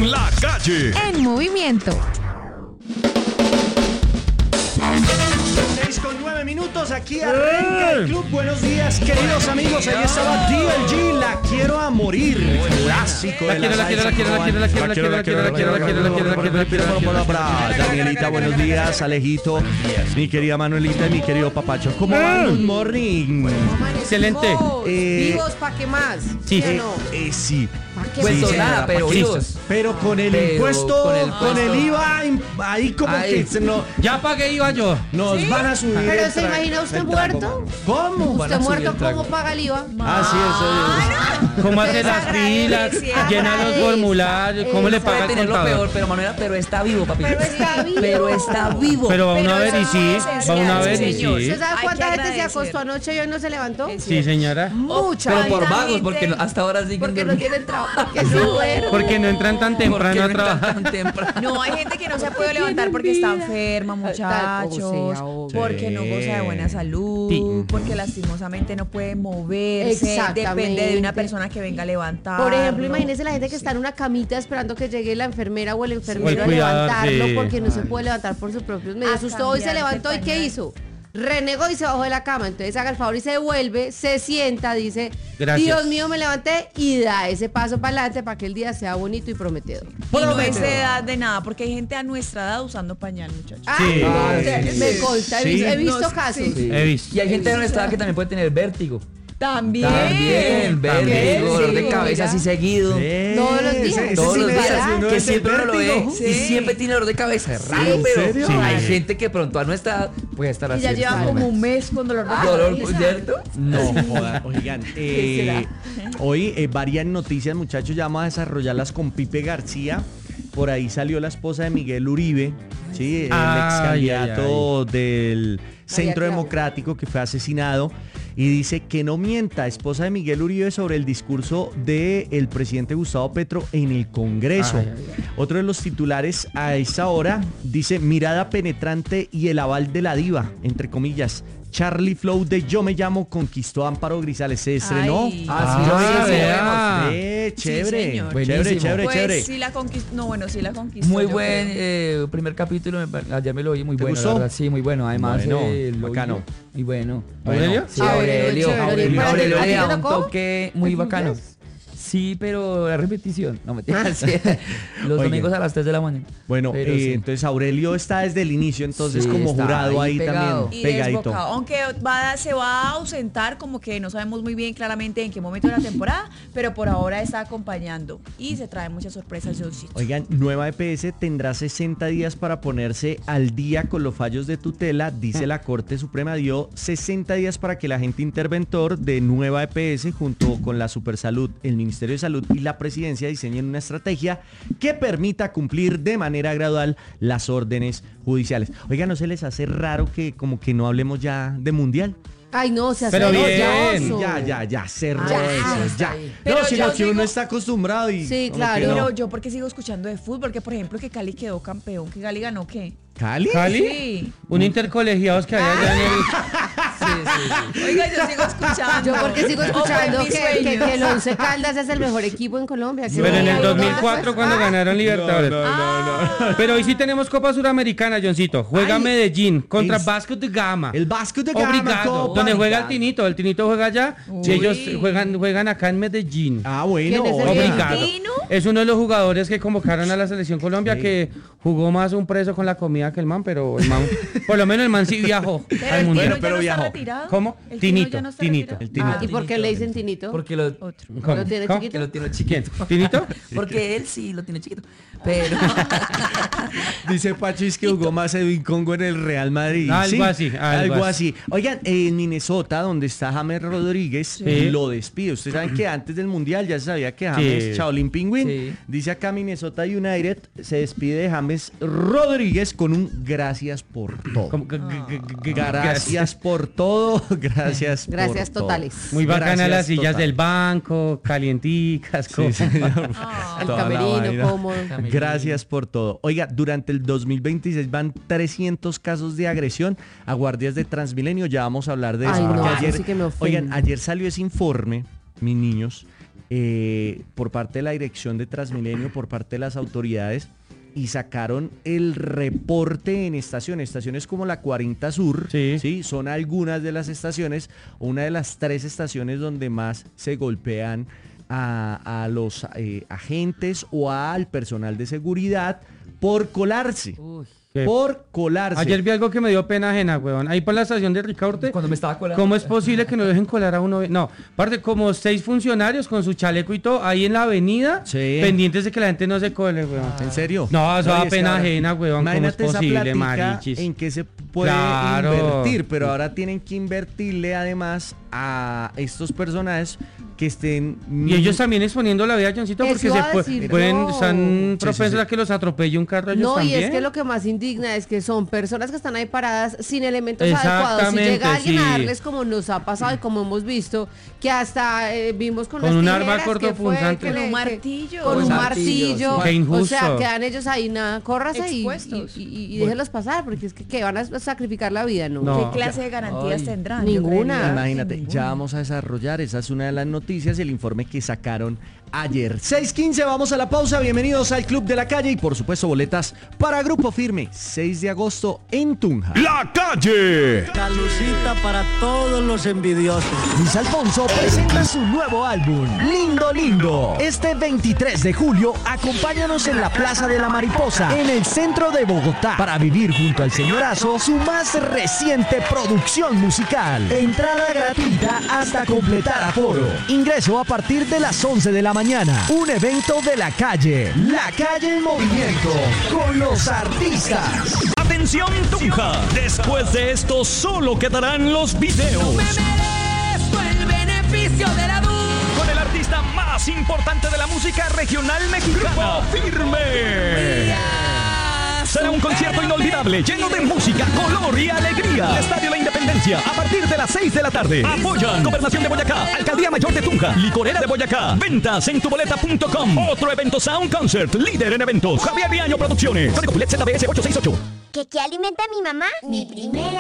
en la calle. En movimiento. 6:09, aquí arranca el club. Buenos días, queridos amigos. Ahí estaba DLG, La Quiero a Morir. Clásico de la salsa. Danielita, buenos días. Alejito, mi querida Manuelita y mi querido Papacho. ¿Cómo van? Good morning. Excelente. Vivos, ¿pa' qué más? Sí. Sí. Pues Sí, nada, pero vivos. Pero con el impuesto, con el IVA, ahí como que no, Ya pagué IVA yo. nos van a subir. Pero el ¿se imagina usted el muerto? trago. ¿Cómo? ¿Usted muerto cómo paga el IVA? ¿Cómo hace las filas? Llena los formularios. ¿Cómo le paga el tenerlo contador? peor, pero Manuela, pero está vivo, papi. Pero está vivo. Pero está vivo. Pero va una vez eso y sí. es Va una vez y señor. sí. ¿Usted sabe Hay cuánta que gente se agradecer. acostó anoche y hoy no se levantó? Sí, señora. Mucha. Pero por Hay vagos, gente- porque hasta ahora siguen Porque no durmiendo. tienen trabajo. Que se fueron. Porque no entran tan temprano a trabajar. Tan temprano. No, hay gente que no se puede levantar porque está enferma, muchachos, porque no goza de buena salud, Sí. porque lastimosamente no puede moverse, Exactamente. depende de una persona que venga a levantar. Por ejemplo, imagínese la gente que está en una camita esperando que llegue la enfermera o el O enfermero el a cuidador, levantarlo sí. porque no se puede levantar por sus propios medios. A Usted hoy se cambiarse levantó y ¿qué pañal. hizo? Renegó y se bajó de la cama. Entonces haga el favor y se devuelve, se sienta, dice, Gracias. Dios mío, me levanté y da ese paso para adelante para que el día sea bonito y prometedor. Y no es de edad de nada, porque hay gente a nuestra edad usando pañal, muchachos. Sí. Me consta, he visto casos. Sí. He visto. Y hay gente de nuestra edad que también puede tener vértigo. También. Vértigo, dolor de Vértigo, cabeza así seguido. Todos los días. Todos los días, ¿verdad? que siempre uno lo ve Sí. y siempre tiene dolor de cabeza. Es raro, ¿En pero serio? hay Sí. gente que pronto a nuestra edad puede estar Y así. ya lleva como un mes con dolor de dolor, cabeza. ¿cierto? No, joda, oigan, hoy varias noticias, muchachos, ya vamos a desarrollarlas con Pipe García. Por ahí salió la esposa de Miguel Uribe, ¿sí? El ex candidato del Centro Claudia. Democrático que fue asesinado. Y dice que no mienta, esposa de Miguel Uribe, sobre el discurso del presidente Gustavo Petro en el Congreso. Otro de los titulares a esa hora dice: mirada penetrante y el aval de la diva, entre comillas. Charlie Flow de Yo Me Llamo conquistó a Amparo Grisales. Se estrenó. Ay. Chévere. Sí, señor. Chévere. Pues sí la conquistó. No, bueno, sí la conquistó. Muy yo buen creo. primer capítulo, ayer me lo oí, muy ¿Te bueno, gustó? la verdad, sí, muy bueno. Además, Bueno, lo bacano. oí muy bueno. ¿Aurelio? Sí, Aurelio, chévere. Aurelio ¿A ti le te da un tocó? toque muy bacano. Sí, pero la repetición, no me Los Oiga. domingos a las 3 de la mañana. Bueno, Pero sí. entonces Aurelio está desde el inicio, entonces Sí, como está jurado ahí pegado. también, Y pegadito. desbocado. Aunque se va a ausentar, como que no sabemos muy bien claramente en qué momento de la temporada, pero por ahora está acompañando y se trae muchas sorpresas, Johncito. Oigan, nueva EPS tendrá 60 días para ponerse al día con los fallos de tutela, dice la Corte Suprema. Dio 60 días para que el agente interventor de nueva EPS junto con la Supersalud, el Ministerio de Salud y la Presidencia diseñen una estrategia que permita cumplir de manera gradual las órdenes judiciales. Oigan, ¿no se les hace raro que como que no hablemos ya de Mundial? Ay, no, se hace Pero bien. Ya, cerró Ya, eso, ya. Pero No, sino yo que uno sigo- está acostumbrado y... Sí, como claro. que no. Pero yo porque sigo escuchando de fútbol, que por ejemplo que Cali quedó campeón, que Cali ganó ¿qué? ¿Cali? ¿Cali? Sí. Un intercolegiados que había allá en el... Oiga, yo sigo escuchando. Yo porque sigo escuchando Oh, fue mi que sueño. el Once Caldas es el mejor equipo en Colombia. Pero en el Sí. 2004 cuando ganaron Libertadores. No. Pero hoy sí tenemos Copa Suramericana, Johncito. Juega Ay, Medellín contra es- Vasco de Gama. El Vasco de Gama. Obrigado. Copa. Donde juega el Tinito. El Tinito juega allá. Uy. Y ellos juegan acá en Medellín. Ah, bueno. ¿Quién es el oiga. Obrigado. ¿Tino? Es uno de los jugadores que convocaron a la selección Colombia, Sí. que jugó más un preso con la comida que el man, pero el man, por lo menos el man sí viajó Pero al el mundial. Tino ya pero no está viajó. retirado. ¿Cómo? El Tino Tinito, ya no está Tinito. retirado. El Tinito. ¿Y por qué le dicen Tinito? Porque lo, Otro. ¿Cómo? ¿Lo tiene ¿Cómo? que chiquito? lo tiene ¿Quién? chiquito. ¿Tinito? Porque él sí lo tiene chiquito. Pero Dice Pachis que jugó más Edwin Congo en el Real Madrid. Algo así, Algo algo así. Oigan, en Minnesota, donde está James Rodríguez, Sí. lo despide. Ustedes saben que antes del Mundial ya se sabía que James, Sí. Shaolin Penguin, Sí. dice acá Minnesota United, se despide de James Rodríguez con un gracias por todo. Como- Gracias por todo, gracias por Gracias todo. totales. Muy bacana Gracias las sillas total. del banco, calienticas. Sí, como- señor. El Toda la camerino, vaina. cómodo. Gracias por todo. Oiga, durante el 2026 van 300 casos de agresión a guardias de Transmilenio. Ya vamos a hablar de eso. Ay, porque no, eso ayer, sí que me ofende. oigan, ayer salió ese informe, mis niños, por parte de la dirección de Transmilenio, por parte de las autoridades, y sacaron el reporte en estaciones como la 40 Sur, ¿sí? Son algunas de las estaciones, una de las 3 estaciones donde más se golpean a los agentes o al personal de seguridad por colarse. Por colarse. Ayer vi algo que me dio pena ajena, weón. Ahí por la estación de Ricaurte. Cuando me estaba colando. ¿Cómo es posible que no dejen colar a uno? No, aparte como 6 funcionarios con su chaleco y todo, ahí en la avenida, pendientes de que la gente no se cole, weón. ¿En serio? No, eso da pena ajena, weón. ¿Cómo es Imagínate posible, esa plática marichis? en que se puede invertir, pero ahora tienen que invertirle además a estos personajes que estén... Y ellos también exponiendo la vida, Johncito, porque están propensos a que los atropelle un carro ellos también. No, y es que lo que más indigna es que son personas que están ahí paradas sin elementos adecuados. Si llega alguien a darles, como nos ha pasado y como hemos visto, que hasta vimos con las un tijeras, arma cortopunzante. Con un martillo. Con un martillo. Qué injusto. O sea, quedan ellos ahí, nada, córrase y déjenlos pasar, porque es que van a sacrificar la vida, ¿no? ¿Qué clase de garantías tendrán? Ninguna. Imagínate, ya vamos a desarrollar, esa es una de las noticias, el informe que sacaron ayer. 6:15, vamos a la pausa, bienvenidos al Club de la Calle y por supuesto boletas para Grupo Firme, 6 de agosto en Tunja. La Calle. Calucita para todos los envidiosos. Luis Alfonso presenta su nuevo álbum, Lindo Lindo. Este 23 de julio, acompáñanos en la Plaza de la Mariposa, en el centro de Bogotá, para vivir junto al señorazo su más reciente producción musical. Entrada gratuita hasta completar aforo. Ingreso a partir de las 11 de la mañana. Un evento de La Calle. La Calle en movimiento, con los artistas. Atención Tunja, después de esto solo quedarán los videos. No me merezco el beneficio de la duda. Con el artista más importante de la música regional mexicana, Firme. Será un concierto inolvidable, lleno de música, color y alegría. Estadio La Independencia, a partir de las 6 de la tarde. Apoyan Gobernación de Boyacá, Alcaldía Mayor de Tunja, Licorera de Boyacá. Ventas en tuboleta.com. Otro evento Sound Concert, líder en eventos. Javier Viaño Producciones. Código Pulet ZBS 868. ¿Qué alimenta a mi mamá? Mi primera